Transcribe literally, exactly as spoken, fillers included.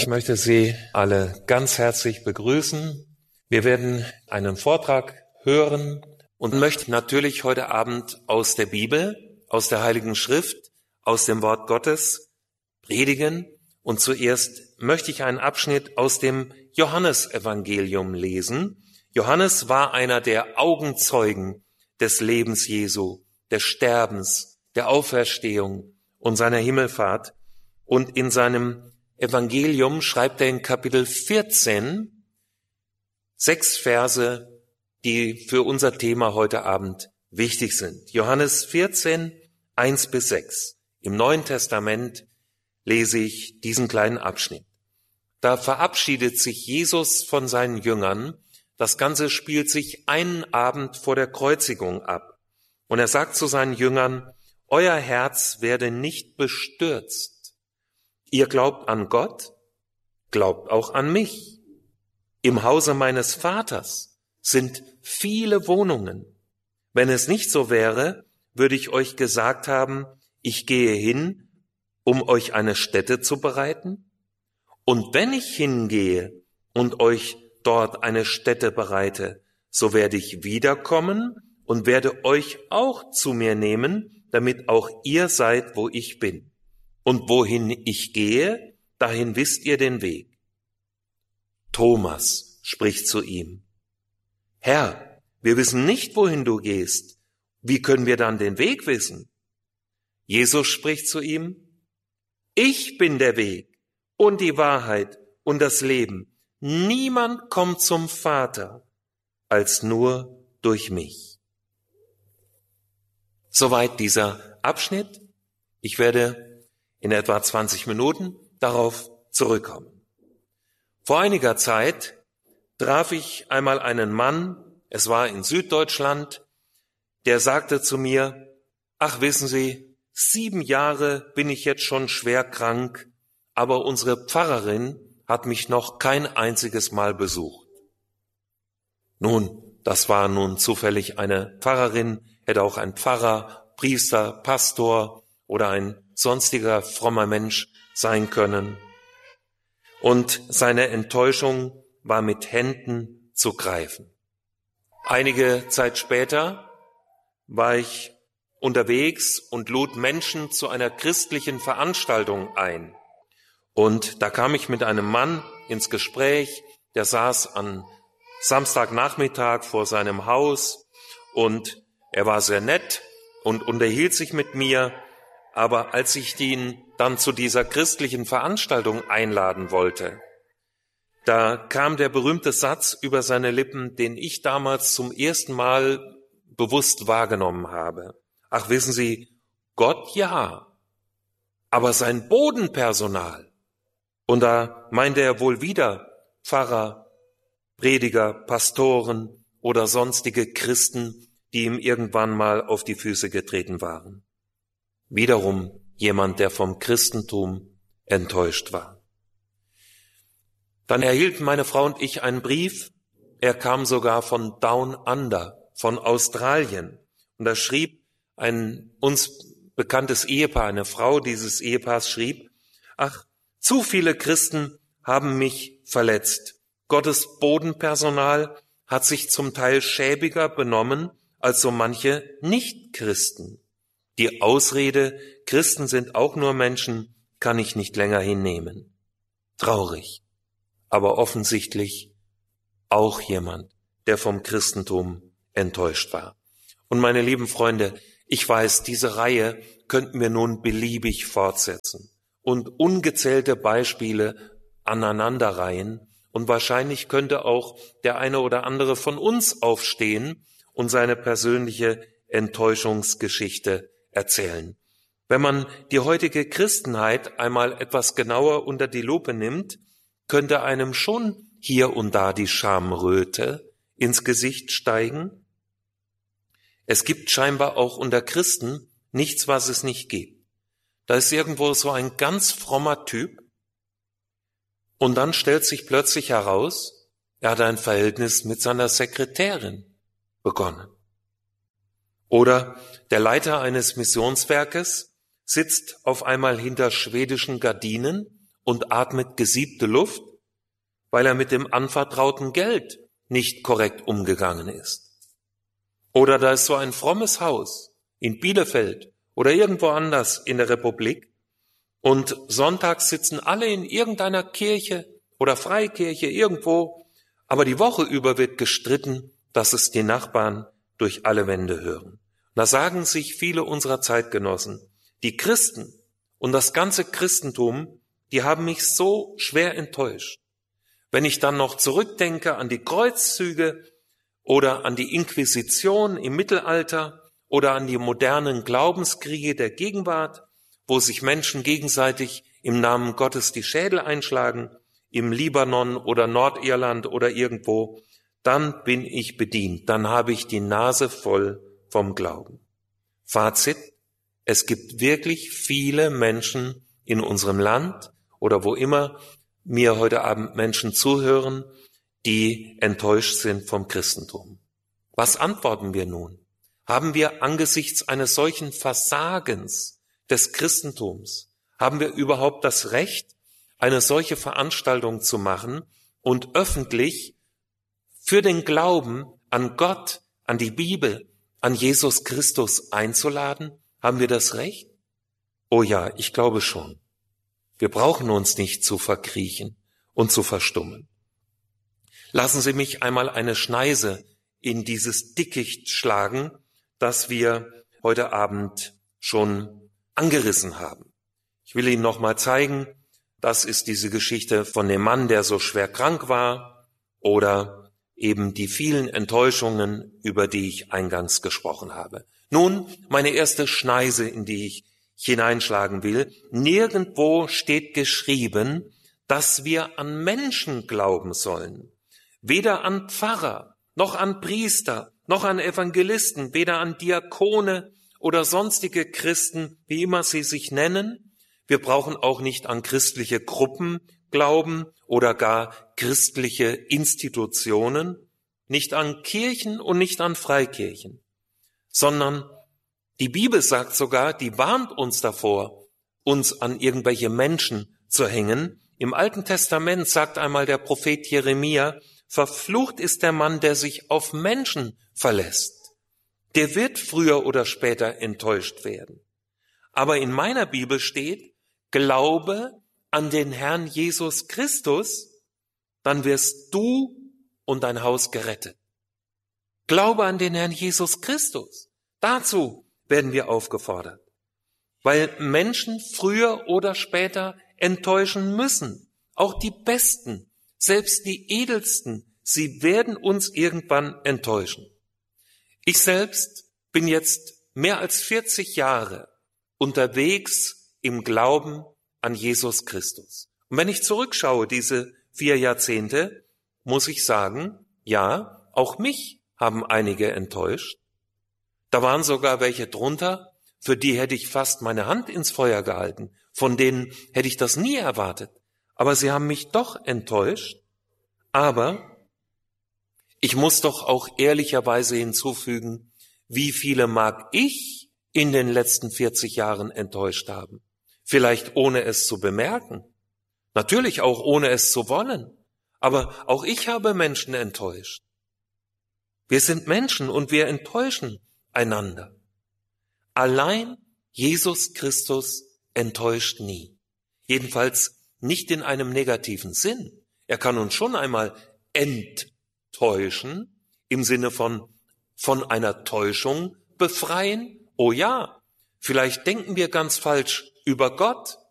Ich möchte Sie alle ganz herzlich begrüßen. Wir werden einen Vortrag hören und möchten natürlich heute Abend aus der Bibel, aus der Heiligen Schrift, aus dem Wort Gottes predigen. Und zuerst möchte ich einen Abschnitt aus dem Johannesevangelium lesen. Johannes war einer der Augenzeugen des Lebens Jesu, des Sterbens, der Auferstehung und seiner Himmelfahrt. Und in seinem Evangelium schreibt er in Kapitel vierzehn sechs Verse, die für unser Thema heute Abend wichtig sind. Johannes vierzehn, eins bis sechs. Im Neuen Testament lese ich diesen kleinen Abschnitt. Da verabschiedet sich Jesus von seinen Jüngern. Das Ganze spielt sich einen Abend vor der Kreuzigung ab. Und er sagt zu seinen Jüngern: Euer Herz werde nicht bestürzt. Ihr glaubt an Gott, glaubt auch an mich. Im Hause meines Vaters sind viele Wohnungen. Wenn es nicht so wäre, würde ich euch gesagt haben, ich gehe hin, um euch eine Stätte zu bereiten. Und wenn ich hingehe und euch dort eine Stätte bereite, so werde ich wiederkommen und werde euch auch zu mir nehmen, damit auch ihr seid, wo ich bin. Und wohin ich gehe, dahin wisst ihr den Weg. Thomas spricht zu ihm: Herr, wir wissen nicht, wohin du gehst. Wie können wir dann den Weg wissen? Jesus spricht zu ihm: Ich bin der Weg und die Wahrheit und das Leben. Niemand kommt zum Vater als nur durch mich. Soweit dieser Abschnitt. Ich werde in etwa zwanzig Minuten darauf zurückkommen. Vor einiger Zeit traf ich einmal einen Mann, es war in Süddeutschland, der sagte zu mir: Ach, wissen Sie, sieben Jahre bin ich jetzt schon schwer krank, aber unsere Pfarrerin hat mich noch kein einziges Mal besucht. Nun, das war nun zufällig eine Pfarrerin, hätte auch ein Pfarrer, Priester, Pastor oder ein sonstiger frommer Mensch sein können. Und seine Enttäuschung war mit Händen zu greifen. Einige Zeit später war ich unterwegs und lud Menschen zu einer christlichen Veranstaltung ein. Und da kam ich mit einem Mann ins Gespräch, der saß am Samstagnachmittag vor seinem Haus und er war sehr nett und unterhielt sich mit mir. Aber als ich ihn dann zu dieser christlichen Veranstaltung einladen wollte, da kam der berühmte Satz über seine Lippen, den ich damals zum ersten Mal bewusst wahrgenommen habe. Ach, wissen Sie, Gott ja, aber sein Bodenpersonal. Und da meinte er wohl wieder Pfarrer, Prediger, Pastoren oder sonstige Christen, die ihm irgendwann mal auf die Füße getreten waren. Wiederum jemand, der vom Christentum enttäuscht war. Dann erhielten meine Frau und ich einen Brief. Er kam sogar von Down Under, von Australien. Und da schrieb ein uns bekanntes Ehepaar, eine Frau dieses Ehepaars schrieb: Ach, zu viele Christen haben mich verletzt. Gottes Bodenpersonal hat sich zum Teil schäbiger benommen als so manche Nichtchristen. Die Ausrede, Christen sind auch nur Menschen, kann ich nicht länger hinnehmen. Traurig, aber offensichtlich auch jemand, der vom Christentum enttäuscht war. Und meine lieben Freunde, ich weiß, diese Reihe könnten wir nun beliebig fortsetzen und ungezählte Beispiele aneinanderreihen. Und wahrscheinlich könnte auch der eine oder andere von uns aufstehen und seine persönliche Enttäuschungsgeschichte erzählen. Wenn man die heutige Christenheit einmal etwas genauer unter die Lupe nimmt, könnte einem schon hier und da die Schamröte ins Gesicht steigen. Es gibt scheinbar auch unter Christen nichts, was es nicht gibt. Da ist irgendwo so ein ganz frommer Typ und dann stellt sich plötzlich heraus, er hat ein Verhältnis mit seiner Sekretärin begonnen. Oder der Leiter eines Missionswerkes sitzt auf einmal hinter schwedischen Gardinen und atmet gesiebte Luft, weil er mit dem anvertrauten Geld nicht korrekt umgegangen ist. Oder da ist so ein frommes Haus in Bielefeld oder irgendwo anders in der Republik und sonntags sitzen alle in irgendeiner Kirche oder Freikirche irgendwo, aber die Woche über wird gestritten, dass es die Nachbarn durch alle Wände hören. Da sagen sich viele unserer Zeitgenossen, die Christen und das ganze Christentum, die haben mich so schwer enttäuscht. Wenn ich dann noch zurückdenke an die Kreuzzüge oder an die Inquisition im Mittelalter oder an die modernen Glaubenskriege der Gegenwart, wo sich Menschen gegenseitig im Namen Gottes die Schädel einschlagen, im Libanon oder Nordirland oder irgendwo, dann bin ich bedient, dann habe ich die Nase voll vom Glauben. Fazit, es gibt wirklich viele Menschen in unserem Land oder wo immer mir heute Abend Menschen zuhören, die enttäuscht sind vom Christentum. Was antworten wir nun? Haben wir angesichts eines solchen Versagens des Christentums, haben wir überhaupt das Recht, eine solche Veranstaltung zu machen und öffentlich für den Glauben an Gott, an die Bibel, an Jesus Christus einzuladen? Haben wir das Recht? Oh ja, ich glaube schon. Wir brauchen uns nicht zu verkriechen und zu verstummen. Lassen Sie mich einmal eine Schneise in dieses Dickicht schlagen, das wir heute Abend schon angerissen haben. Ich will Ihnen noch mal zeigen, das ist diese Geschichte von dem Mann, der so schwer krank war, oder eben die vielen Enttäuschungen, über die ich eingangs gesprochen habe. Nun, meine erste Schneise, in die ich hineinschlagen will. Nirgendwo steht geschrieben, dass wir an Menschen glauben sollen. Weder an Pfarrer, noch an Priester, noch an Evangelisten, weder an Diakone oder sonstige Christen, wie immer sie sich nennen. Wir brauchen auch nicht an christliche Gruppen glauben oder gar christliche Institutionen, nicht an Kirchen und nicht an Freikirchen, sondern die Bibel sagt sogar, die warnt uns davor, uns an irgendwelche Menschen zu hängen. Im Alten Testament sagt einmal der Prophet Jeremia, verflucht ist der Mann, der sich auf Menschen verlässt. Der wird früher oder später enttäuscht werden. Aber in meiner Bibel steht, glaube an den Herrn Jesus Christus, dann wirst du und dein Haus gerettet. Glaube an den Herrn Jesus Christus. Dazu werden wir aufgefordert, weil Menschen früher oder später enttäuschen müssen. Auch die Besten, selbst die Edelsten, sie werden uns irgendwann enttäuschen. Ich selbst bin jetzt mehr als vierzig Jahre unterwegs im Glauben an Jesus Christus. Und wenn ich zurückschaue, diese vier Jahrzehnte, muss ich sagen, ja, auch mich haben einige enttäuscht. Da waren sogar welche drunter, für die hätte ich fast meine Hand ins Feuer gehalten. Von denen hätte ich das nie erwartet. Aber sie haben mich doch enttäuscht. Aber ich muss doch auch ehrlicherweise hinzufügen, wie viele mag ich in den letzten vierzig Jahren enttäuscht haben? Vielleicht ohne es zu bemerken. Natürlich auch ohne es zu wollen. Aber auch ich habe Menschen enttäuscht. Wir sind Menschen und wir enttäuschen einander. Allein Jesus Christus enttäuscht nie. Jedenfalls nicht in einem negativen Sinn. Er kann uns schon einmal enttäuschen, im Sinne von von einer Täuschung befreien. Oh ja, vielleicht denken wir ganz falsch über Gott